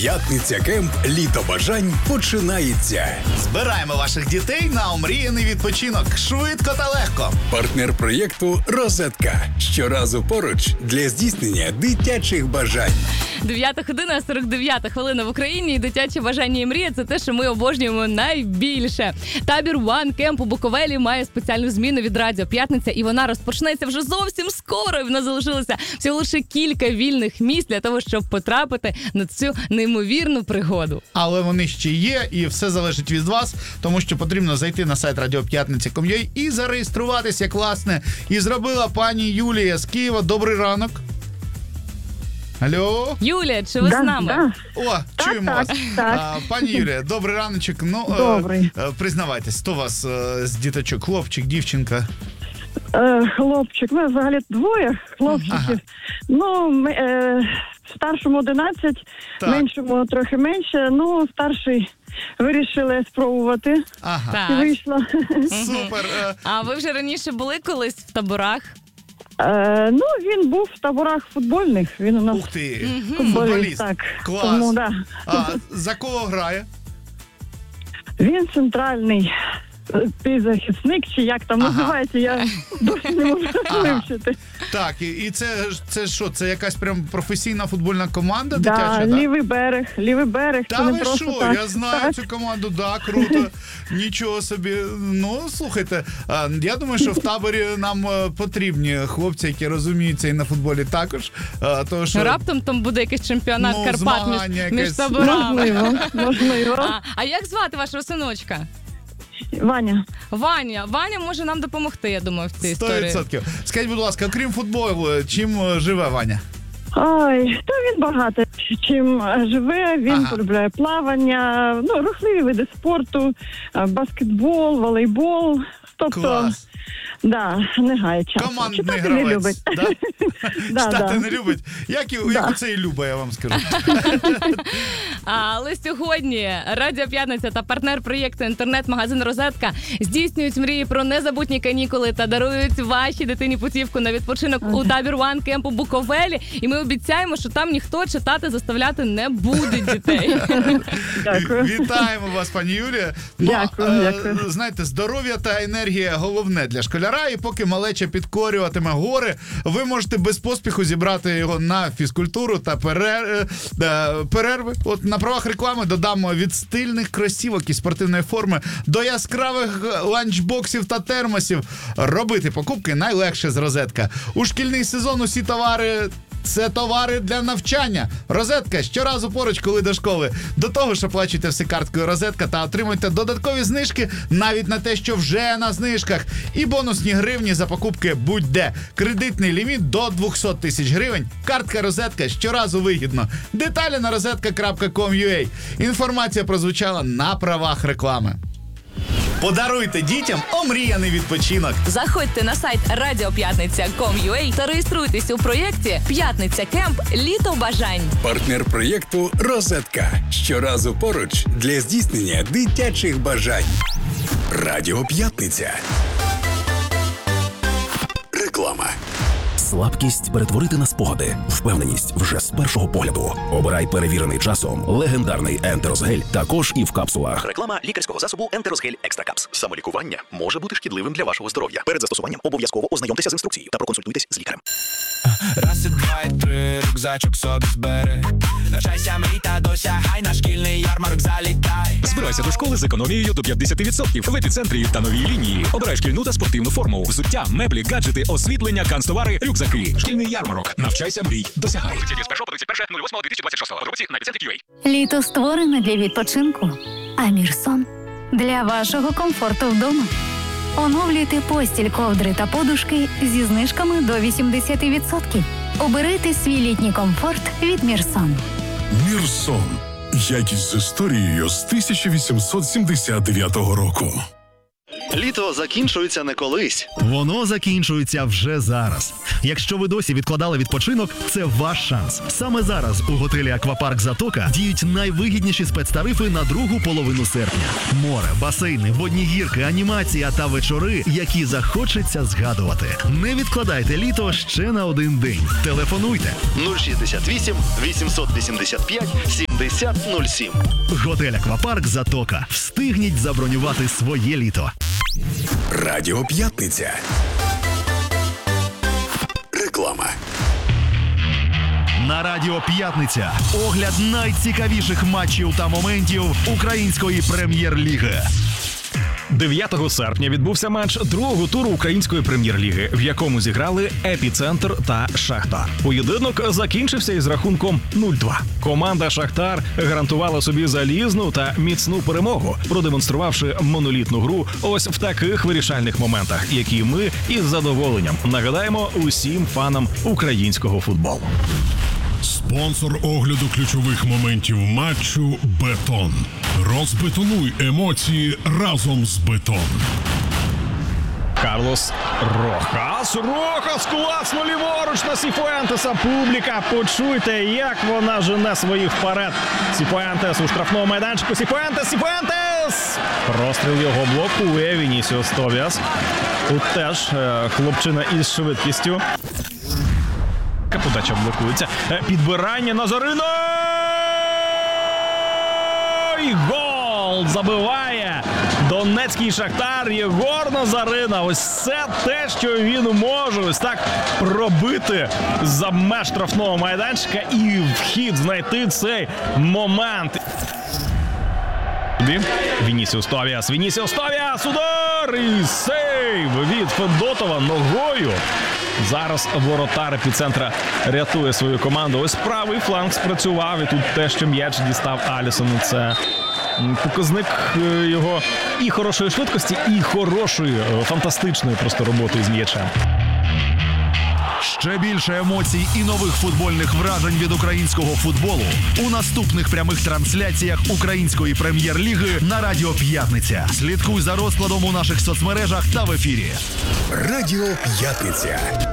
П'ятниця Кемп Літо бажань починається. Збираємо ваших дітей на омріяний відпочинок. Швидко та легко. Партнер проєкту «Розетка». Щоразу поруч для здійснення дитячих бажань. 9:49 в Україні, і дитяче бажання і мрія – це те, що ми обожнюємо найбільше. Табір One Camp у Буковелі має спеціальну зміну від Радіо П'ятниця, і вона розпочнеться вже зовсім скоро. І в нас залишилося всього лише кілька вільних місць для того, щоб потрапити на цю неймовірну пригоду. Але вони ще є, і все залежить від вас, тому що потрібно зайти на сайт radiopятниця.com.ua і зареєструватися, як, власне, і зробила пані Юлія з Києва. Добрий ранок. Алло? Юлія, чи ви з нами? Да. О, чуємо вас. Так. Пані Юлія, добрий раночок. Добрий. Признавайтесь, хто у вас з діточок? Хлопчик, дівчинка? Хлопчик, ну, взагалі двоє хлопчиків. Ага. Ну, старшому 11, Так. меншому трохи менше. Ну, старший вирішили спробувати. Ага. Так. І вийшло. Супер. А ви вже раніше були колись в таборах? Ну, він був в таборах футбольних. Він у нас Ух ти, футболіст. футболіст. Так. Клас. Тому, да. За кого грає? Він центральний півзахисник, чи як там називається, я досі не можу вивчити. Так, і це що, це якась прям професійна футбольна команда дитяча, Да, так? лівий берег. Та це не ви просто що, так. я знаю Так. цю команду, да, круто, нічого собі. Ну, слухайте, я думаю, що в таборі нам потрібні хлопці, які розуміються і на футболі також. Тому що, Раптом там буде якийсь чемпіонат Карпат змагання між якесь. таборами. Можливо. А як звати вашого синочка? Ваня. Ваня може нам допомогти, я думаю, в цій історії. 100%. Скажіть, будь ласка, окрім футболу, чим живе Ваня? Ой, то він багато чим живе, він полюбляє плавання, ну, рухливі види спорту, баскетбол, волейбол, тобто, Клас. да, не гає часу. Командний Читати не любить. гравець, да? Да, Читати да. не любить. Як у це і Люба, я вам скажу. Але сьогодні Радіо П'ятниця та партнер проєкту інтернет-магазин «Розетка» здійснюють мрії про незабутні канікули та дарують вашій дитині путівку на відпочинок у табір One Camp у Буковелі. І ми обіцяємо, що там ніхто читати заставляти не буде дітей. Дякую. Вітаємо вас, пані Юлія. Дякую. Знаєте, здоров'я та енергія головне для школяра, і поки малеча підкорюватиме гори, ви можете без поспіху зібрати його на фізкультуру та перерви. От на правах реклами додамо від стильних кросівок і спортивної форми до яскравих ланчбоксів та термосів. Робити покупки найлегше з «Розетка». У шкільний сезон усі товари – це товари для навчання. «Розетка» щоразу поруч, коли до школи. До того ж, оплачуйте все карткою «Розетка» та отримуйте додаткові знижки навіть на те, що вже на знижках. І бонусні гривні за покупки будь-де. Кредитний ліміт до 200 тисяч гривень. Картка «Розетка» щоразу вигідно. Деталі на rozetka.com.ua. Інформація прозвучала на правах реклами. Подаруйте дітям омріяний відпочинок. Заходьте на сайт radiopятниця.com.ua та реєструйтесь у проєкті «П'ятниця Кемп. Літо бажань». Партнер проєкту «Розетка». Щоразу поруч для здійснення дитячих бажань. Радіо П'ятниця. Реклама. Слабкість перетворити на спогади. Впевненість вже з першого погляду. Обирай перевірений часом легендарний Ентеросгель, також і в капсулах. Реклама лікарського засобу Ентеросгель Екстра Капс. Самолікування може бути шкідливим для вашого здоров'я. Перед застосуванням обов'язково ознайомтеся з інструкцією та проконсультуйтесь з лікарем. Раз, і два, і три, рюкзачок собі збери. Навчайся, мрій та досягай, на шкільний ярмарок залітай. Збирайся до школи з економією до 50% в епіцентрі та новій лінії. Обирай шкільну та спортивну форму, взуття, меблі, гаджети, освітлення, канцтовари, рюкзаки. Шкільний ярмарок. Навчайся, мрій, досягай. З 1.01.08.2026. Подробиці на епіцентрі.ua. Літо створене для відпочинку, а Мірсон – для вашого комфорту вдома. Оновлюйте постіль, ковдри та подушки зі знижками до 80%. Обирайте свій літній комфорт від Мірсон. Мірсон. Якість з історією з 1879 року. Літо закінчується не колись. Воно закінчується вже зараз. Якщо ви досі відкладали відпочинок, це ваш шанс. Саме зараз у готелі «Аквапарк Затока» діють найвигідніші спецтарифи на другу половину серпня. Море, басейни, водні гірки, анімація та вечори, які захочеться згадувати. Не відкладайте літо ще на один день. Телефонуйте. 068 885 7007. Готель «Аквапарк Затока». Встигніть забронювати своє літо. Радіо П'ятниця. Реклама. На Радіо П'ятниця огляд найцікавіших матчів та моментів української прем'єр-ліги. 9 серпня відбувся матч другого туру української прем'єр-ліги, в якому зіграли «Епіцентр» та «Шахтар». Поєдинок закінчився із рахунком 0-2. Команда «Шахтар» гарантувала собі залізну та міцну перемогу, продемонструвавши монолітну гру ось в таких вирішальних моментах, які ми із задоволенням нагадаємо усім фанам українського футболу. Спонсор огляду ключових моментів матчу «Бетон». Розбетонуй емоції разом з «Бетон». Карлос Рохас. Рохас класно ліворуч на Сіфуентеса. Публіка, почуйте, як вона жене своїх вперед. Сіфуентес у штрафному майданчику. Сіфуентес! Простріл його блокує Вінісіус Тобіас. Тут теж хлопчина із швидкістю. Подача блокується. Підбирання Назарина! І гол! Забиває донецький Шахтар Єгор Назарина. Ось це те, що він може. Ось так пробити за меж штрафного майданчика і вхід знайти цей момент. Вінісіус Тобіас. Удар! І сейв від Федотова ногою. Зараз воротар «Епіцентра» рятує свою команду. Ось правий фланг спрацював. І тут те, що м'яч дістав Алісону. Це показник його і хорошої швидкості, і хорошої, фантастичної просто роботи з м'ячем. Ще більше емоцій і нових футбольних вражень від українського футболу у наступних прямих трансляціях української прем'єр-ліги на Радіо П'ятниця. Слідкуй за розкладом у наших соцмережах та в ефірі. Радіо П'ятниця.